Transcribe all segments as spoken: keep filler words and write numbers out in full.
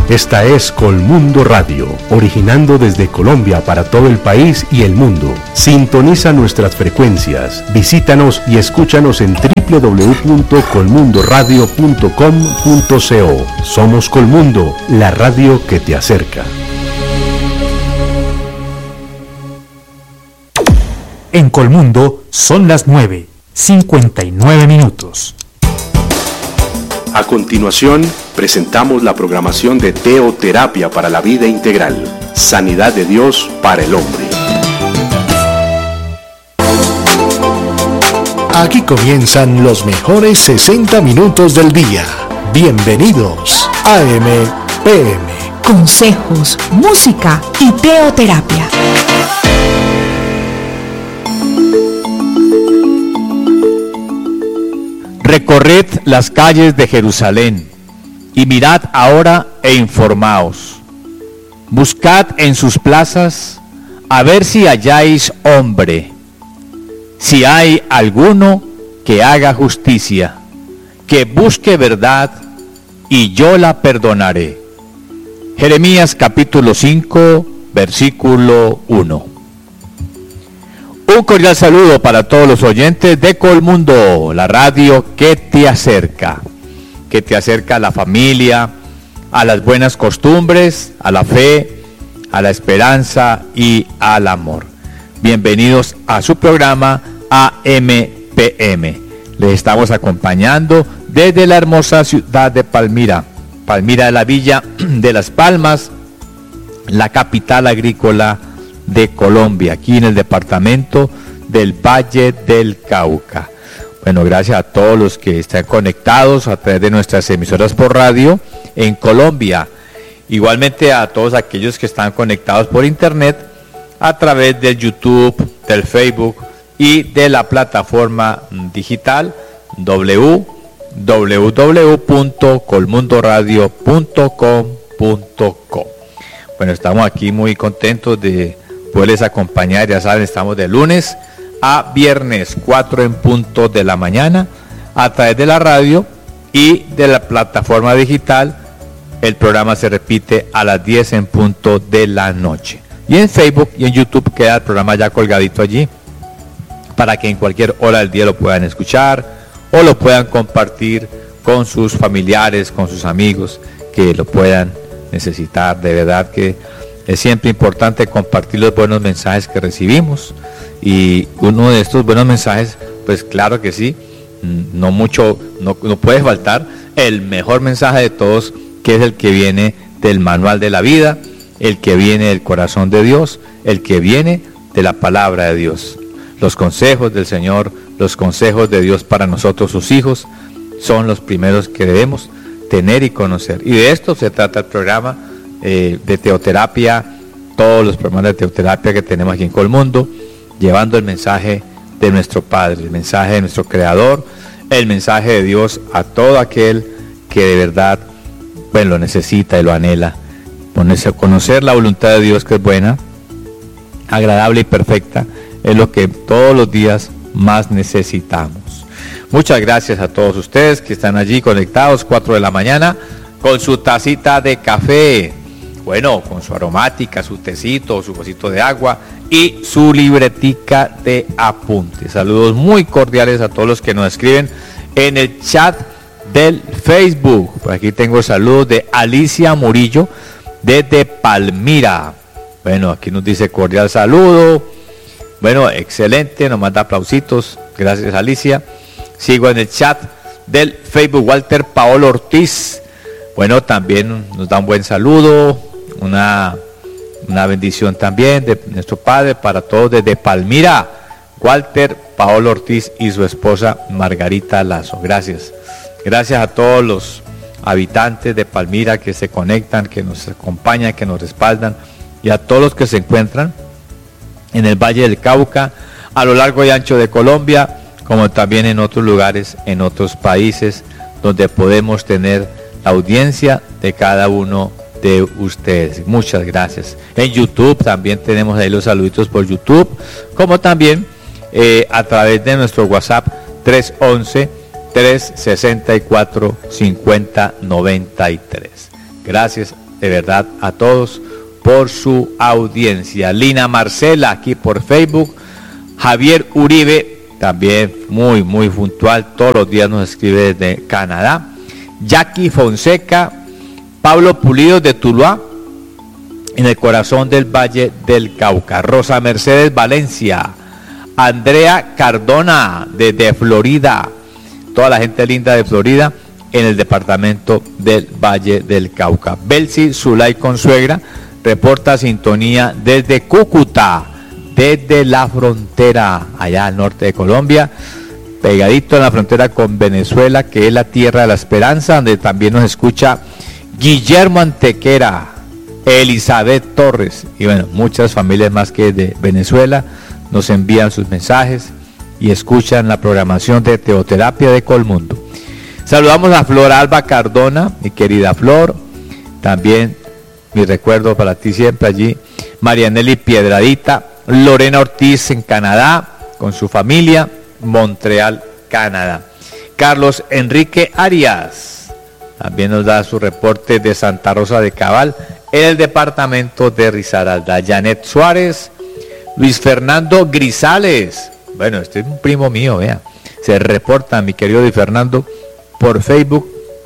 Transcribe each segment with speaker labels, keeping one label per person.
Speaker 1: Esta es Colmundo Radio, originando desde Colombia para todo el país y el mundo. Sintoniza nuestras frecuencias, visítanos y escúchanos en doble u doble u doble u punto colmundo radio punto com punto co. Somos Colmundo, la radio que te acerca.
Speaker 2: En Colmundo son las nueve, cincuenta y nueve minutos.
Speaker 1: A continuación, presentamos la programación de Teoterapia para la Vida Integral, Sanidad de Dios para el Hombre.
Speaker 3: Aquí comienzan los mejores sesenta minutos del día. Bienvenidos a A M P M.
Speaker 4: Consejos, música y teoterapia.
Speaker 5: Recorred las calles de Jerusalén y mirad ahora e informaos. Buscad en sus plazas a ver si halláis hombre, si hay alguno que haga justicia, que busque verdad, y yo la perdonaré. Jeremías capítulo cinco, versículo uno. Un cordial saludo para todos los oyentes de Colmundo, la radio que te acerca, que te acerca a la familia, a las buenas costumbres, a la fe, a la esperanza y al amor. Bienvenidos a su programa A M P M. Les estamos acompañando desde la hermosa ciudad de Palmira, Palmira de la Villa de Las Palmas, la capital agrícola de Colombia, aquí en el departamento del Valle del Cauca. Bueno, gracias a todos los que están conectados a través de nuestras emisoras por radio en Colombia. Igualmente a todos aquellos que están conectados por internet a través del YouTube, del Facebook y de la plataforma digital doble u doble u doble u punto colmundo radio punto com punto co. Bueno, estamos aquí muy contentos de poderles acompañar. Ya saben, estamos de lunes a viernes, cuatro en punto de la mañana, a través de la radio y de la plataforma digital. El programa se repite a las diez en punto de la noche. Y en Facebook y en YouTube queda el programa ya colgadito allí, para que en cualquier hora del día lo puedan escuchar o lo puedan compartir con sus familiares, con sus amigos que lo puedan necesitar. De verdad que es siempre importante compartir los buenos mensajes que recibimos, y uno de estos buenos mensajes, pues claro que sí, no mucho, no, no puede faltar el mejor mensaje de todos, que es el que viene del manual de la vida, el que viene del corazón de Dios, el que viene de la palabra de Dios. Los consejos del Señor, los consejos de Dios para nosotros, sus hijos, son los primeros que debemos tener y conocer. Y de esto se trata el programa eh, de teoterapia, todos los programas de teoterapia que tenemos aquí en Colmundo, llevando el mensaje de nuestro Padre, el mensaje de nuestro Creador, el mensaje de Dios a todo aquel que de verdad pues, lo necesita y lo anhela. Ponerse a conocer la voluntad de Dios, que es buena, agradable y perfecta, es lo que todos los días más necesitamos. Muchas gracias a todos ustedes que están allí conectados, cuatro de la mañana, con su tacita de café, bueno, con su aromática, su tecito, su vasito de agua y su libretica de apuntes. Saludos muy cordiales a todos los que nos escriben en el chat del Facebook. Por aquí tengo saludos de Alicia Murillo desde Palmira. Bueno, aquí nos dice cordial saludo. Bueno, excelente, nos manda aplausitos. Gracias, Alicia. Sigo en el chat del Facebook. Walter Paolo Ortiz. Bueno, también nos da un buen saludo. Una, una bendición también de nuestro Padre para todos desde Palmira. Walter Paolo Ortiz y su esposa Margarita Lazo. Gracias. Gracias a todos los habitantes de Palmira que se conectan, que nos acompañan, que nos respaldan, y a todos los que se encuentran en el Valle del Cauca, a lo largo y ancho de Colombia, como también en otros lugares, en otros países, donde podemos tener la audiencia de cada uno de ustedes. Muchas gracias. En YouTube también tenemos ahí los saluditos por YouTube, como también eh, a través de nuestro WhatsApp tres once, tres sesenta y cuatro, cincuenta noventa y tres. Gracias de verdad a todos por su audiencia. Lina Marcela aquí por Facebook, Javier Uribe también muy muy puntual, todos los días nos escribe desde Canadá, Jackie Fonseca, Pablo Pulido de Tuluá, en el corazón del Valle del Cauca, Rosa Mercedes Valencia, Andrea Cardona desde Florida, toda la gente linda de Florida en el departamento del Valle del Cauca. Belsi Zulay Consuegra reporta sintonía desde Cúcuta, desde la frontera allá al norte de Colombia, pegadito en la frontera con Venezuela, que es la tierra de la esperanza, donde también nos escucha Guillermo Antequera, Elizabeth Torres y bueno, muchas familias más que de Venezuela nos envían sus mensajes y escuchan la programación de Teoterapia de Colmundo. Saludamos a Flor Alba Cardona, mi querida Flor, también mi recuerdo para ti siempre allí, Marianelli Piedradita, Lorena Ortiz en Canadá con su familia, Montreal, Canadá. Carlos Enrique Arias también nos da su reporte de Santa Rosa de Cabal en el departamento de Risaralda. Janet Suárez, Luis Fernando Grisales, bueno, este es un primo mío, vea, se reporta mi querido Luis Fernando por Facebook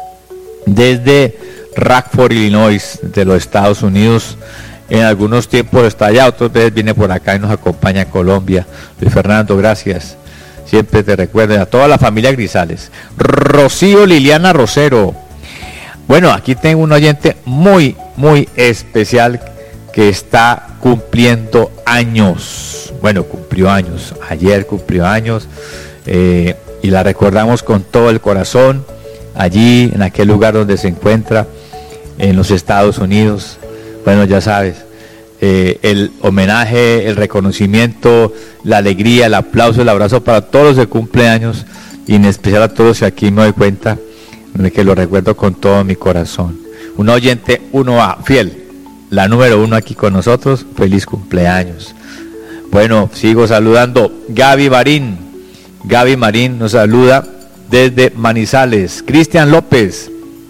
Speaker 5: desde Rockford, Illinois, de los Estados Unidos. En algunos tiempos está allá, otras veces viene por acá y nos acompaña a Colombia. Luis Fernando, gracias. Siempre te recuerden a toda la familia Grisales. Rocío Liliana Rosero. Bueno, aquí tengo un oyente muy, muy especial que está cumpliendo años. Bueno, cumplió años. Ayer cumplió años. Eh, y la recordamos con todo el corazón. Allí, en aquel lugar donde se encuentra, en los Estados Unidos. Bueno, ya sabes, eh, el homenaje, el reconocimiento, la alegría, el aplauso, el abrazo para todos los de cumpleaños, y en especial a todos, y aquí me doy cuenta de que lo recuerdo con todo mi corazón. Un oyente uno A, fiel, la número uno aquí con nosotros, feliz cumpleaños. Bueno, sigo saludando, Gaby Marín, Gaby Marín nos saluda desde Manizales, Cristian López,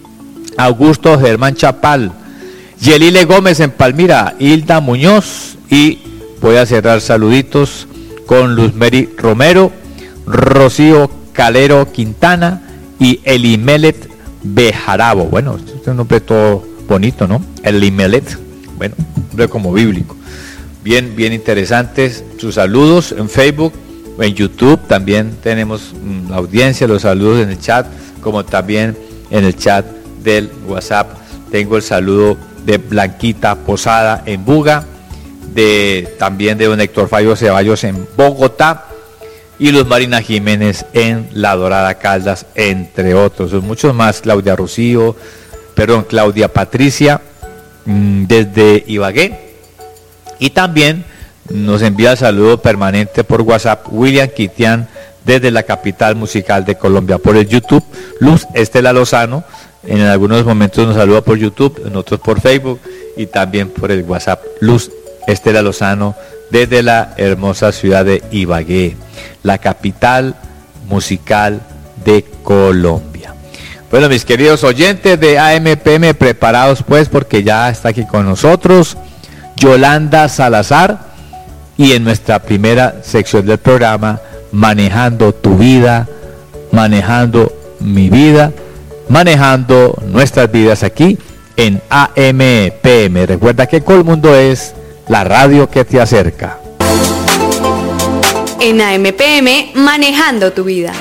Speaker 5: Augusto Germán Chapal, Yelile Gómez en Palmira, Hilda Muñoz, y voy a cerrar saluditos con Luzmeri Romero, Rocío Calero Quintana y Elimelet Bejarabo. Bueno, este es un nombre todo bonito, ¿no? Elimelet, bueno, un nombre como bíblico. Bien, bien interesantes sus saludos en Facebook, en YouTube también tenemos la audiencia, los saludos en el chat, como también en el chat del WhatsApp. Tengo el saludo de Blanquita Posada en Buga, de también de don Héctor Fabio Ceballos en Bogotá, y Luz Marina Jiménez en La Dorada Caldas, entre otros. Son muchos más, Claudia Rocío, perdón, Claudia Patricia mmm, desde Ibagué, y también nos envía saludo permanente por WhatsApp William Quitián desde la capital musical de Colombia. Por el YouTube, Luz Estela Lozano, en algunos momentos nos saluda por YouTube, en otros por Facebook, y también por el WhatsApp Luz Estela Lozano desde la hermosa ciudad de Ibagué, la capital musical de Colombia. Bueno, mis queridos oyentes de A M P M, preparados pues, porque ya está aquí con nosotros Yolanda Salazar, y en nuestra primera sección del programa, manejando tu vida, manejando mi vida, manejando nuestras vidas aquí en A M P M. Recuerda que Colmundo es la radio que te acerca.
Speaker 6: En A M P M, manejando tu vida.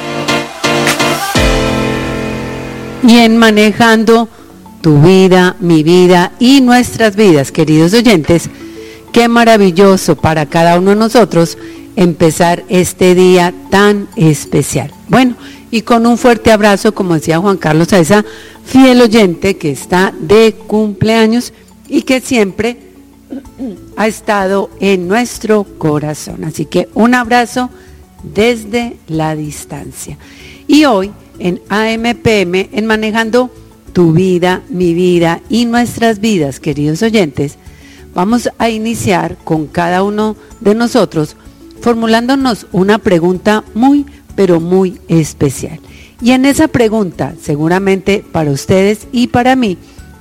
Speaker 7: Y en manejando tu vida, mi vida y nuestras vidas, queridos oyentes, qué maravilloso para cada uno de nosotros empezar este día tan especial. Bueno, y con un fuerte abrazo, como decía Juan Carlos, a esa fiel oyente que está de cumpleaños y que siempre ha estado en nuestro corazón. Así que un abrazo desde la distancia. Y hoy en A M P M, en Manejando tu vida, mi vida y nuestras vidas, queridos oyentes, vamos a iniciar con cada uno de nosotros formulándonos una pregunta muy, pero muy especial. Y en esa pregunta, seguramente para ustedes y para mí,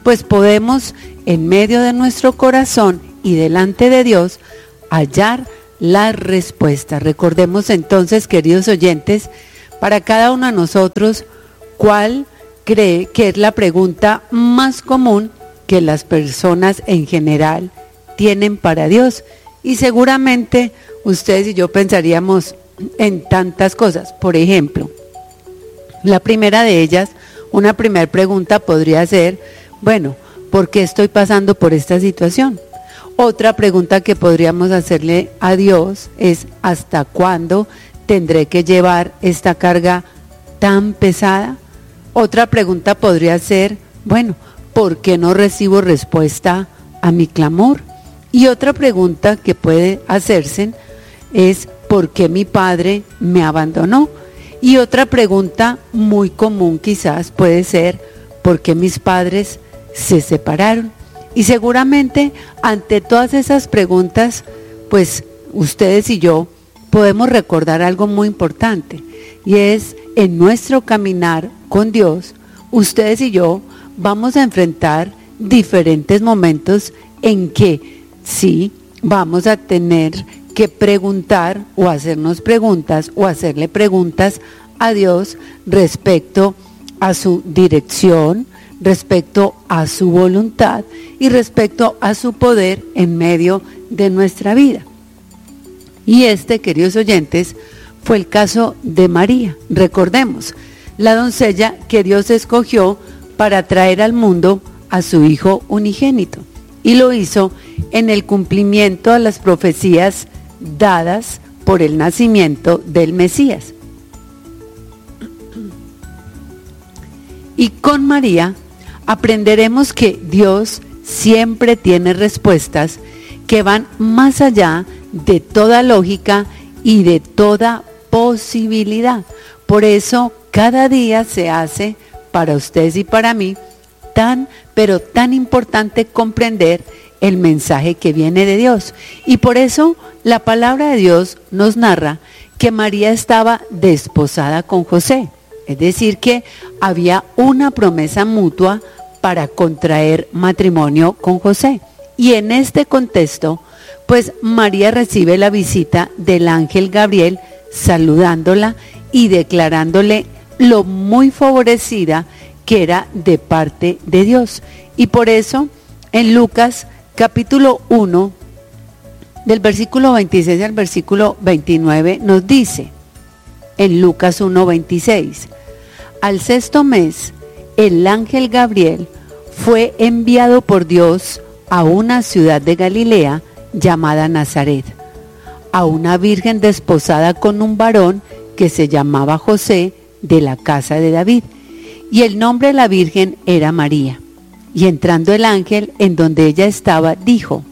Speaker 7: pues podemos en medio de nuestro corazón y delante de Dios hallar la respuesta. Recordemos entonces, queridos oyentes, para cada uno de nosotros, ¿cuál cree que es la pregunta más común que las personas en general tienen para Dios? Y seguramente ustedes y yo pensaríamos en tantas cosas. Por ejemplo, la primera de ellas, una primera pregunta podría ser, bueno, ¿por qué estoy pasando por esta situación? Otra pregunta que podríamos hacerle a Dios es, ¿hasta cuándo tendré que llevar esta carga tan pesada? Otra pregunta podría ser, bueno, ¿por qué no recibo respuesta a mi clamor? Y otra pregunta que puede hacerse es, ¿por qué mi padre me abandonó? Y otra pregunta muy común quizás puede ser, ¿por qué mis padres se separaron? Y seguramente ante todas esas preguntas, pues ustedes y yo podemos recordar algo muy importante, y es en nuestro caminar con Dios, ustedes y yo vamos a enfrentar diferentes momentos en que sí vamos a tener que preguntar o hacernos preguntas o hacerle preguntas a Dios respecto a su dirección, respecto a su voluntad y respecto a su poder en medio de nuestra vida. Y este, queridos oyentes, fue el caso de María. Recordemos, la doncella que Dios escogió para traer al mundo a su Hijo unigénito, y lo hizo en el cumplimiento a las profecías dadas por el nacimiento del Mesías. Y con María aprenderemos que Dios siempre tiene respuestas que van más allá de toda lógica y de toda posibilidad. Por eso cada día se hace para ustedes y para mí tan, pero tan importante comprender el mensaje que viene de Dios. Y por eso la palabra de Dios nos narra que María estaba desposada con José. Es decir, que había una promesa mutua para contraer matrimonio con José. Y en este contexto, pues María recibe la visita del ángel Gabriel, saludándola y declarándole lo muy favorecida que era de parte de Dios. Y por eso, en Lucas capítulo uno, del versículo veintiséis al versículo veintinueve, nos dice, en Lucas uno, veintiséis, al sexto mes, el ángel Gabriel fue enviado por Dios a una ciudad de Galilea llamada Nazaret, a una virgen desposada con un varón que se llamaba José, de la casa de David, y el nombre de la virgen era María. Y entrando el ángel en donde ella estaba, dijo,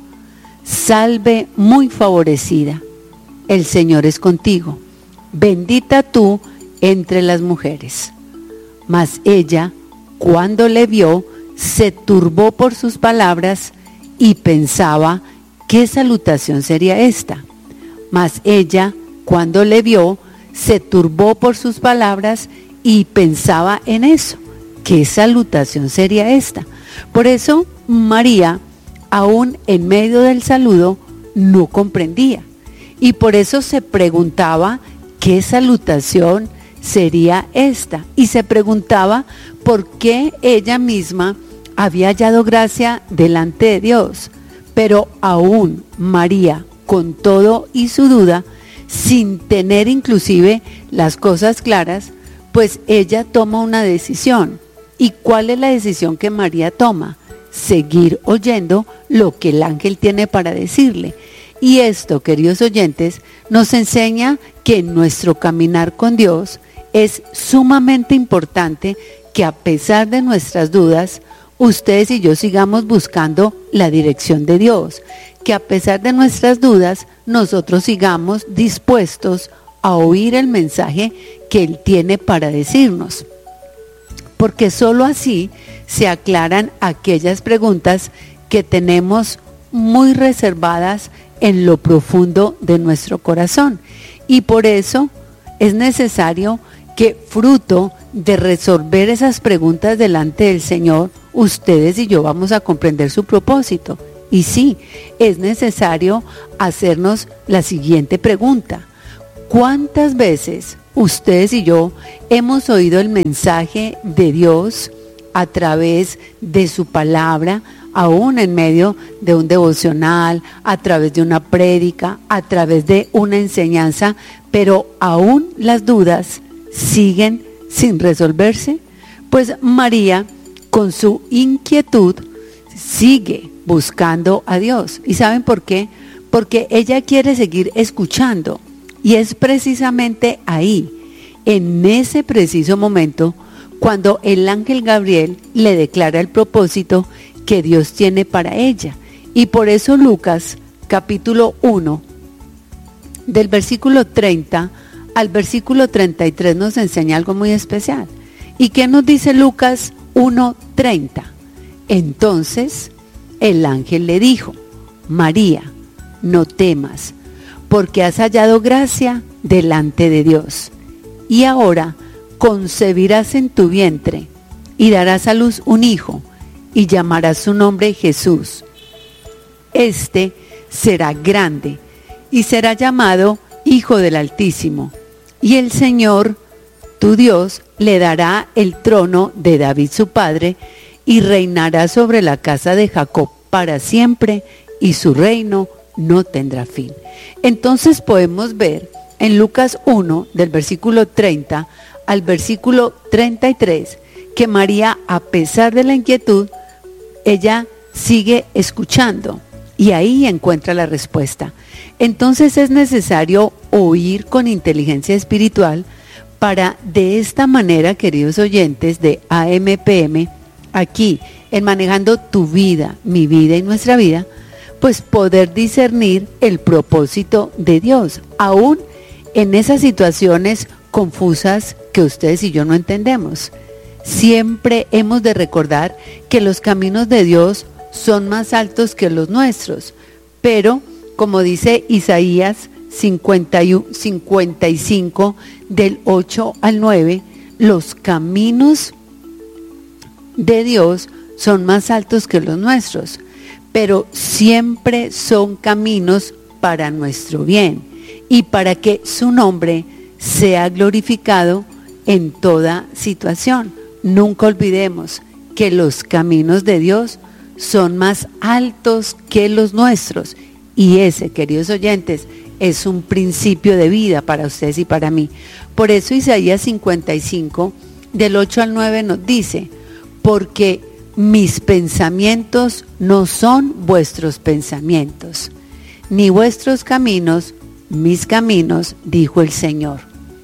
Speaker 7: salve muy favorecida, el Señor es contigo, bendita tú entre las mujeres. Mas ella, cuando le vio, se turbó por sus palabras y pensaba, ¿qué salutación sería esta? Mas ella, cuando le vio, se turbó por sus palabras y pensaba en eso, ¿qué salutación sería esta? Por eso María, aún en medio del saludo, no comprendía. Y por eso se preguntaba, ¿qué salutación sería esta? Y se preguntaba por qué ella misma había hallado gracia delante de Dios. Pero aún María, con todo y su duda, sin tener inclusive las cosas claras, pues ella toma una decisión. ¿Y cuál es la decisión que María toma? Seguir oyendo lo que el ángel tiene para decirle. Y esto, queridos oyentes, nos enseña que en nuestro caminar con Dios es sumamente importante que a pesar de nuestras dudas, ustedes y yo sigamos buscando la dirección de Dios, que a pesar de nuestras dudas, nosotros sigamos dispuestos a oír el mensaje que Él tiene para decirnos. Porque solo así se aclaran aquellas preguntas que tenemos muy reservadas en lo profundo de nuestro corazón. Y por eso es necesario que fruto de resolver esas preguntas delante del Señor, ustedes y yo vamos a comprender su propósito. Y sí, es necesario hacernos la siguiente pregunta: ¿cuántas veces ustedes y yo hemos oído el mensaje de Dios a través de su palabra, aún en medio de un devocional, a través de una prédica, a través de una enseñanza, pero aún las dudas siguen sin resolverse? Pues María, con su inquietud, sigue buscando a Dios. ¿Y saben por qué? Porque ella quiere seguir escuchando. Y es precisamente ahí, en ese preciso momento, cuando el ángel Gabriel le declara el propósito que Dios tiene para ella. Y por eso Lucas, capítulo uno, del versículo treinta al versículo treinta y tres, nos enseña algo muy especial. ¿Y qué nos dice Lucas uno treinta? Entonces el ángel le dijo: María, no temas, porque has hallado gracia delante de Dios. Y ahora concebirás en tu vientre y darás a luz un hijo, y llamarás su nombre Jesús. Este será grande y será llamado Hijo del Altísimo, y el Señor, tu Dios, le dará el trono de David su padre, y reinará sobre la casa de Jacob para siempre, y su reino no tendrá fin. Entonces podemos ver en Lucas uno, del versículo treinta al versículo treinta y tres, que María, a pesar de la inquietud, ella sigue escuchando, y ahí encuentra la respuesta. Entonces es necesario oír con inteligencia espiritual para, de esta manera, queridos oyentes de A M P M, aquí en Manejando tu Vida, mi vida y nuestra vida, pues poder discernir el propósito de Dios, aún en esas situaciones confusas que ustedes y yo no entendemos. Siempre hemos de recordar que los caminos de Dios son más altos que los nuestros, pero como dice Isaías cincuenta y cinco, del ocho al nueve, los caminos de Dios son más altos que los nuestros, pero siempre son caminos para nuestro bien y para que su nombre sea glorificado en toda situación. Nunca olvidemos que los caminos de Dios son más altos que los nuestros, y ese, queridos oyentes, es un principio de vida para ustedes y para mí. Por eso Isaías cincuenta y cinco, del ocho al nueve, nos dice: porque mis pensamientos no son vuestros pensamientos, ni vuestros caminos mis caminos, dijo el Señor.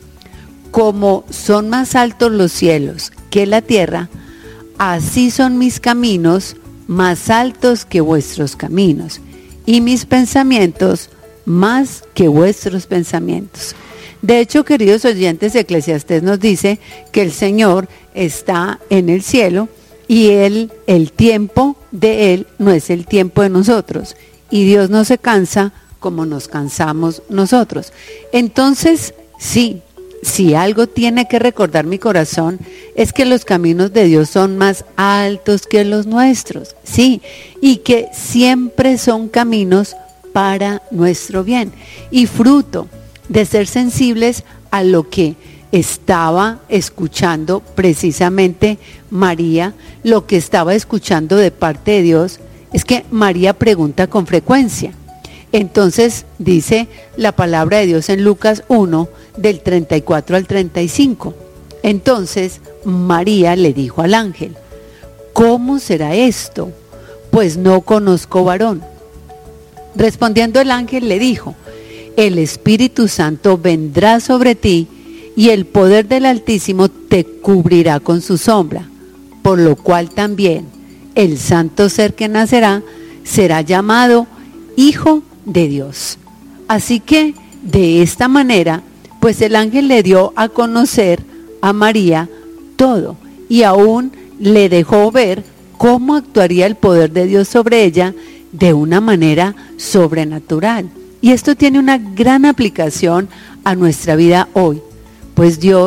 Speaker 7: Como son más altos los cielos que la tierra, así son mis caminos más altos que vuestros caminos, y mis pensamientos más que vuestros pensamientos. De hecho, queridos oyentes, Eclesiastés nos dice que el Señor está en el cielo, y él, el tiempo de Él no es el tiempo de nosotros, y Dios no se cansa como nos cansamos nosotros. Entonces, sí, si algo tiene que recordar mi corazón, es que los caminos de Dios son más altos que los nuestros, sí, y que siempre son caminos para nuestro bien, y fruto de ser sensibles a lo que estaba escuchando precisamente María. Lo que estaba escuchando de parte de Dios es que María pregunta con frecuencia. Entonces dice la palabra de Dios en Lucas uno, del treinta y cuatro al treinta y cinco. Entonces María le dijo al ángel: ¿cómo será esto? Pues no conozco varón. Respondiendo el ángel le dijo: el Espíritu Santo vendrá sobre ti, y el poder del Altísimo te cubrirá con su sombra, por lo cual también el santo ser que nacerá será llamado Hijo de Dios. Así que de esta manera, pues el ángel le dio a conocer a María todo, y aún le dejó ver cómo actuaría el poder de Dios sobre ella de una manera sobrenatural. Y esto tiene una gran aplicación a nuestra vida hoy, pues Dios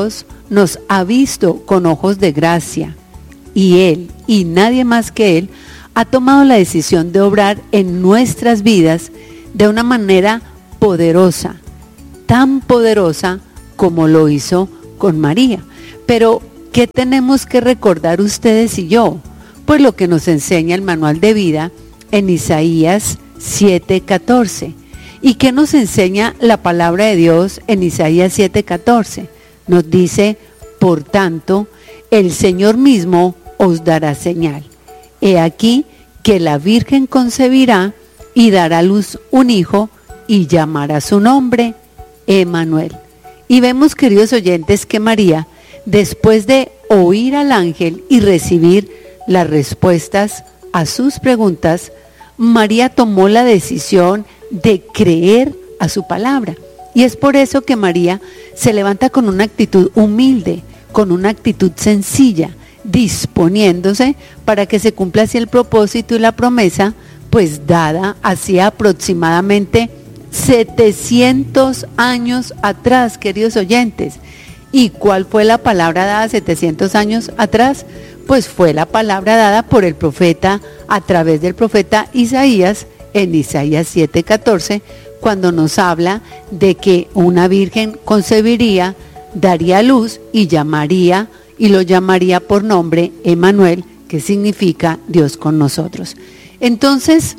Speaker 7: nos ha visto con ojos de gracia y Él, y nadie más que Él, ha tomado la decisión de obrar en nuestras vidas de una manera poderosa, tan poderosa como lo hizo con María. Pero, ¿qué tenemos que recordar ustedes y yo? Pues lo que nos enseña el manual de vida en Isaías siete catorce. ¿Y qué nos enseña la palabra de Dios en Isaías siete catorce? Nos dice, por tanto, el Señor mismo os dará señal. He aquí que la Virgen concebirá y dará a luz un hijo y llamará su nombre Emmanuel. Y vemos, queridos oyentes, que María, después de oír al ángel y recibir las respuestas a sus preguntas, María tomó la decisión de creer a su palabra. Y es por eso que María se levanta con una actitud humilde, con una actitud sencilla, disponiéndose para que se cumpla así el propósito y la promesa, pues dada hacía aproximadamente setecientos años atrás, queridos oyentes. ¿Y cuál fue la palabra dada setecientos años atrás? Pues fue la palabra dada por el profeta, a través del profeta Isaías, en Isaías siete catorce, cuando nos habla de que una virgen concebiría, daría luz y llamaría, y lo llamaría por nombre Emmanuel, que significa Dios con nosotros. Entonces,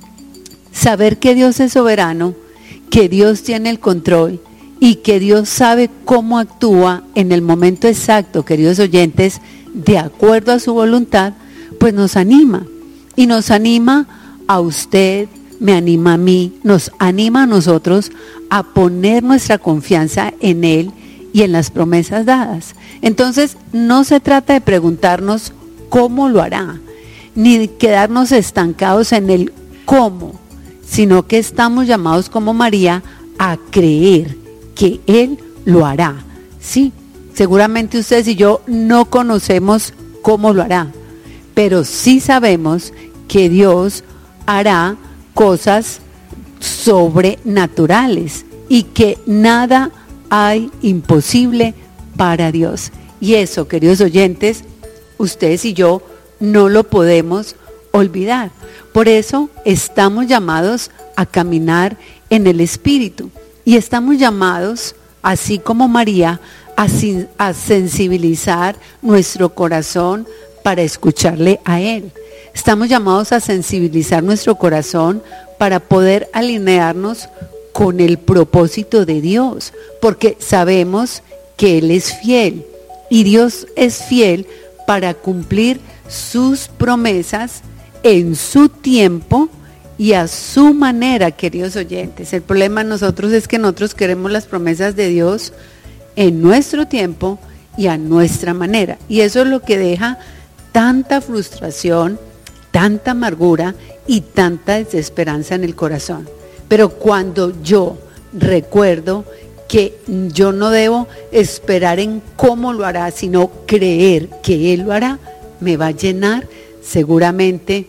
Speaker 7: saber que Dios es soberano, que Dios tiene el control y que Dios sabe cómo actúa en el momento exacto, queridos oyentes, de acuerdo a su voluntad, pues nos anima. Y nos anima a usted, me anima a mí, nos anima a nosotros a poner nuestra confianza en Él y en las promesas dadas. Entonces, no se trata de preguntarnos cómo lo hará, ni de quedarnos estancados en el cómo, sino que estamos llamados como María a creer que Él lo hará. Sí, seguramente ustedes y yo no conocemos cómo lo hará, pero sí sabemos que Dios hará cosas sobrenaturales y que nada hay imposible para Dios. Y eso, queridos oyentes, ustedes y yo no lo podemos olvidar. Por eso estamos llamados a caminar en el Espíritu y estamos llamados, así como María, a, a sensibilizar nuestro corazón para escucharle a Él. Estamos llamados a sensibilizar nuestro corazón para poder alinearnos con el propósito de Dios, porque sabemos que Él es fiel y Dios es fiel para cumplir sus promesas en su tiempo y a su manera, queridos oyentes. El problema de nosotros es que nosotros queremos las promesas de Dios en nuestro tiempo y a nuestra manera, y eso es lo que deja tanta frustración, tanta amargura y tanta desesperanza en el corazón. Pero cuando yo recuerdo que yo no debo esperar en cómo lo hará, sino creer que Él lo hará, me va a llenar seguramente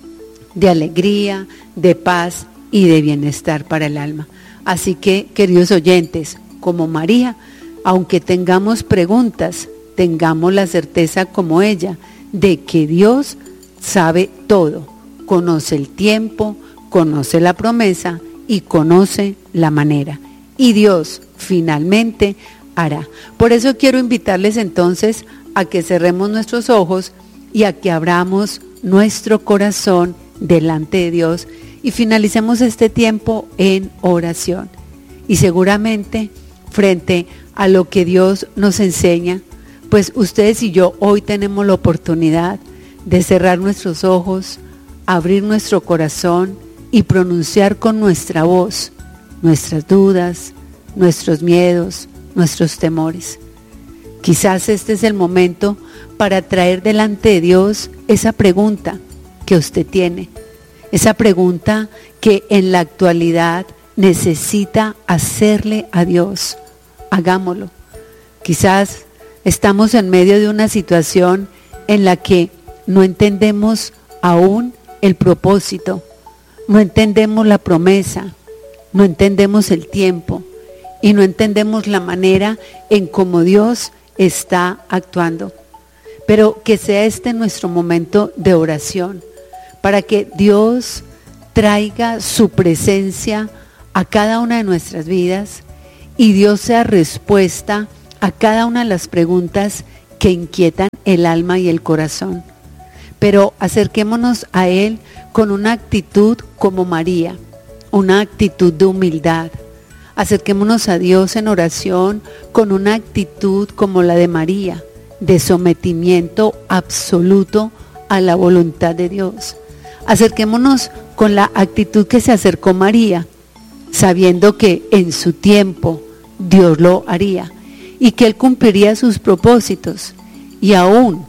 Speaker 7: de alegría, de paz y de bienestar para el alma. Así que, queridos oyentes, como María, aunque tengamos preguntas, tengamos la certeza como ella de que Dios sabe todo, conoce el tiempo, conoce la promesa y conoce la manera. Y Dios finalmente hará. Por eso quiero invitarles entonces a que cerremos nuestros ojos y a que abramos nuestro corazón delante de Dios y finalicemos este tiempo en oración. Y seguramente frente a lo que Dios nos enseña, pues ustedes y yo hoy tenemos la oportunidad de cerrar nuestros ojos, abrir nuestro corazón y pronunciar con nuestra voz nuestras dudas, nuestros miedos, nuestros temores. Quizás este es el momento para traer delante de Dios esa pregunta que usted tiene, esa pregunta que en la actualidad necesita hacerle a Dios. Hagámoslo. Quizás estamos en medio de una situación en la que no entendemos aún el propósito, no entendemos la promesa, no entendemos el tiempo y no entendemos la manera en cómo Dios está actuando. Pero que sea este nuestro momento de oración, para que Dios traiga su presencia a cada una de nuestras vidas y Dios sea respuesta a cada una de las preguntas que inquietan el alma y el corazón. Pero acerquémonos a Él con una actitud como María, una actitud de humildad. Acerquémonos a Dios en oración con una actitud como la de María, de sometimiento absoluto a la voluntad de Dios. Acerquémonos con la actitud que se acercó María, sabiendo que en su tiempo Dios lo haría y que Él cumpliría sus propósitos, y aún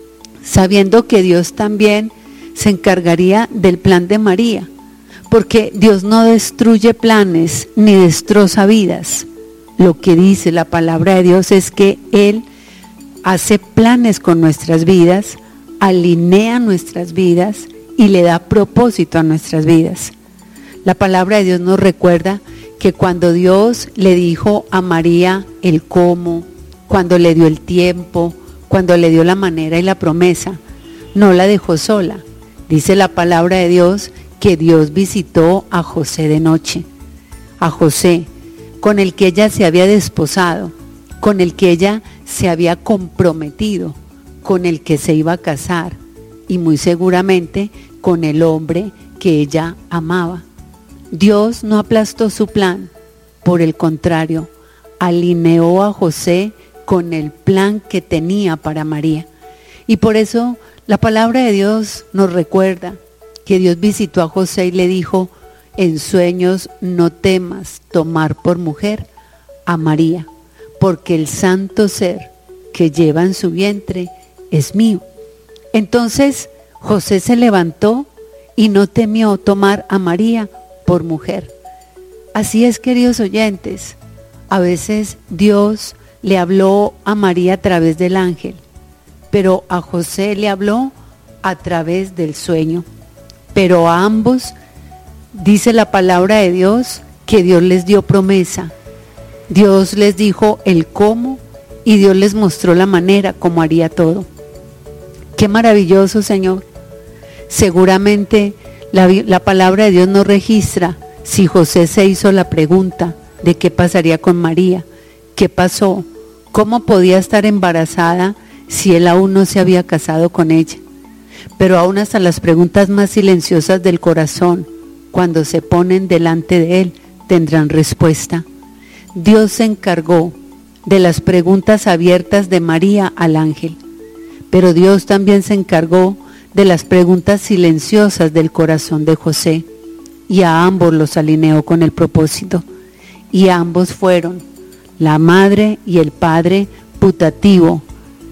Speaker 7: sabiendo que Dios también se encargaría del plan de María, porque Dios no destruye planes ni destroza vidas. Lo que dice la palabra de Dios es que Él hace planes con nuestras vidas, alinea nuestras vidas y le da propósito a nuestras vidas. La palabra de Dios nos recuerda que cuando Dios le dijo a María el cómo, cuando le dio el tiempo, cuando le dio la manera y la promesa, no la dejó sola. Dice la palabra de Dios que Dios visitó a José de noche, a José, con el que ella se había desposado, con el que ella se había comprometido, con el que se iba a casar y muy seguramente con el hombre que ella amaba. Dios no aplastó su plan, por el contrario, alineó a José con el plan que tenía para María. Y por eso la palabra de Dios nos recuerda que Dios visitó a José y le dijo: en sueños no temas tomar por mujer a María, porque el santo ser que lleva en su vientre es mío. Entonces José se levantó y no temió tomar a María por mujer. Así es, queridos oyentes, a veces Dios le habló a María a través del ángel, pero a José le habló a través del sueño. Pero a ambos dice la palabra de Dios que Dios les dio promesa. Dios les dijo el cómo y Dios les mostró la manera como haría todo. Qué maravilloso, Señor. Seguramente la, la palabra de Dios no registra si José se hizo la pregunta de qué pasaría con María, qué pasó, cómo podía estar embarazada si él aún no se había casado con ella. Pero aún hasta las preguntas más silenciosas del corazón, cuando se ponen delante de él, tendrán respuesta. Dios se encargó de las preguntas abiertas de María al ángel, pero Dios también se encargó de las preguntas silenciosas del corazón de José, y a ambos los alineó con el propósito, y ambos fueron la madre y el padre putativo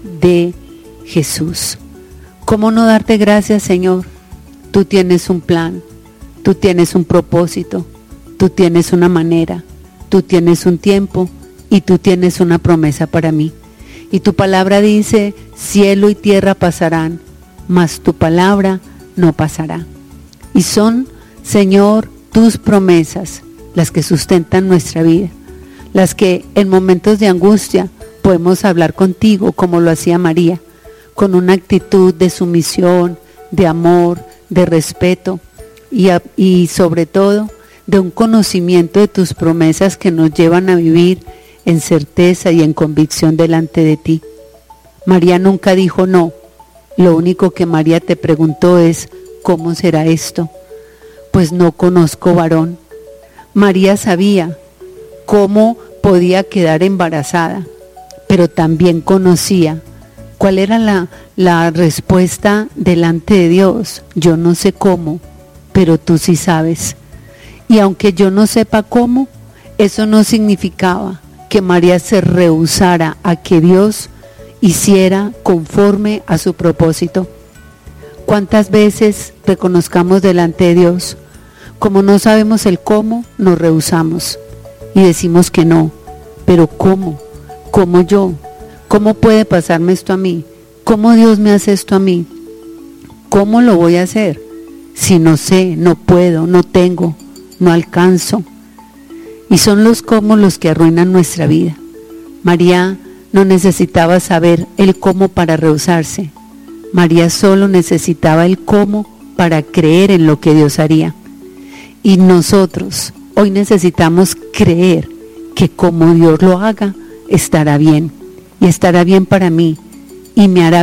Speaker 7: de Jesús. ¿Cómo no darte gracias, Señor? Tú tienes un plan, tú tienes un propósito, tú tienes una manera, tú tienes un tiempo y tú tienes una promesa para mí. Y tu palabra dice: cielo y tierra pasarán, mas tu palabra no pasará. Y son, Señor, tus promesas las que sustentan nuestra vida, las que en momentos de angustia podemos hablar contigo como lo hacía María, con una actitud de sumisión, de amor, de respeto y, a, y sobre todo de un conocimiento de tus promesas que nos llevan a vivir en certeza y en convicción delante de ti. María nunca dijo no. Lo único que María te preguntó es: ¿cómo será esto? Pues no conozco varón. María sabía cómo podía quedar embarazada, pero también conocía cuál era la, la respuesta delante de Dios. Yo no sé cómo, pero tú sí sabes. Y aunque yo no sepa cómo, eso no significaba que María se rehusara a que Dios hiciera conforme a su propósito. ¿Cuántas veces reconozcamos delante de Dios? Como no sabemos el cómo, nos rehusamos y decimos que no. Pero ¿cómo? ¿Cómo yo? ¿Cómo puede pasarme esto a mí? ¿Cómo Dios me hace esto a mí? ¿Cómo lo voy a hacer? Si no sé, no puedo, no tengo, no alcanzo. Y son los cómo los que arruinan nuestra vida. María no necesitaba saber el cómo para rehusarse. María solo necesitaba el cómo para creer en lo que Dios haría. Y nosotros hoy necesitamos creer que como Dios lo haga, estará bien. Y estará bien para mí. Y me hará